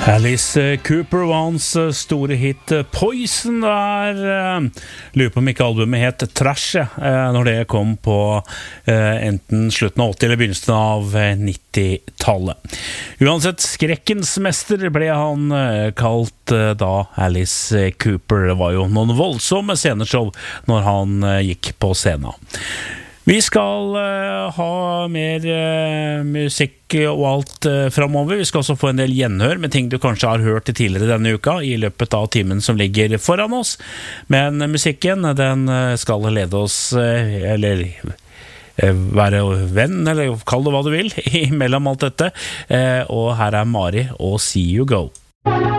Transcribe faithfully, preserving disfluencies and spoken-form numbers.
Alice Cooper var hans store hit Poison der. Lurer på om ikke albumet het Trash når det kom på enten slutten av åtti eller begynnelsen av nittitallet. Uansett, skrekkens mester ble han kalt da Alice Cooper. Det var jo noen voldsomme sceneshow når han gikk på scenen. Vi skal uh, ha mer uh, musikk og alt uh, fremover. Vi skal også få en del gjenhør med ting du kanskje har hørt tidligere denne uka i løpet av timen som ligger foran oss. Men musikken, den skal lede oss, uh, eller uh, være venn, eller kall det hva du vil, mellom alt dette. Uh, og her er Mari og See You Go.